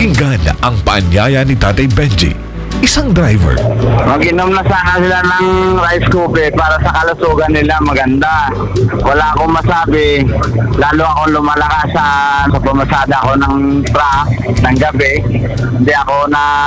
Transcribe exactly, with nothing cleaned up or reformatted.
Pakinggan ang paanyaya ni Tatay Benji, isang driver. Mag-inom na sana sila ng rice coffee para sa kalusugan nila maganda. Wala akong masabi. Lalo akong lumalakas sa, sa pumasada ko ng truck ng gabi. Hindi ako na